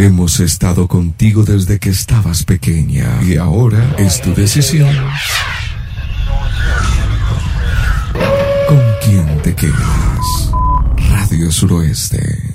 Hemos estado contigo desde que estabas pequeña y ahora es tu decisión. ¿Con quién te quedas? Radio Suroeste.